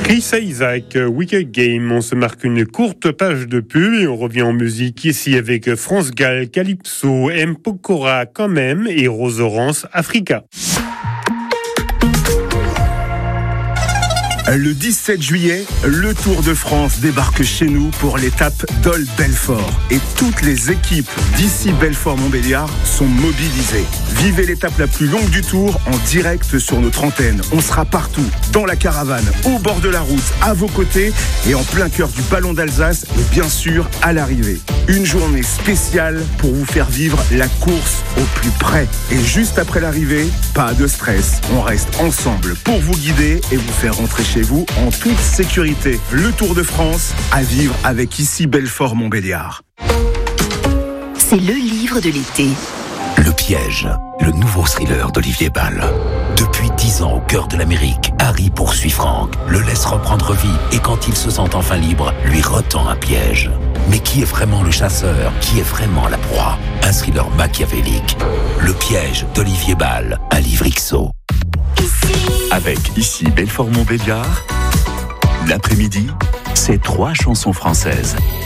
Chris Isaak, Wicked Game. On se marque une courte page de pub et on revient en musique ici avec France Gall, Calypso, M. Pokora quand même et Rose Orange, Africa. Le 17 juillet, le Tour de France débarque chez nous pour l'étape Dole-Belfort. Et toutes les équipes d'ici Belfort-Montbéliard sont mobilisées. Vivez l'étape la plus longue du Tour en direct sur notre antenne. On sera partout, dans la caravane, au bord de la route, à vos côtés et en plein cœur du Ballon d'Alsace et bien sûr à l'arrivée. Une journée spéciale pour vous faire vivre la course au plus près. Et juste après l'arrivée, pas de stress. On reste ensemble pour vous guider et vous faire rentrer chez vous en toute sécurité. Le Tour de France à vivre avec ici Belfort-Montbéliard. C'est le livre de l'été. Le piège, le nouveau thriller d'Olivier Bal. Depuis 10 ans au cœur de l'Amérique, Harry poursuit Frank, le laisse reprendre vie et quand il se sent enfin libre, lui retend un piège. Mais qui est vraiment le chasseur? Qui est vraiment la proie? Un thriller machiavélique. Le piège d'Olivier Bal, un livre XO. Avec ici Belfort-Montbéliard, l'après-midi, c'est 3 chansons françaises.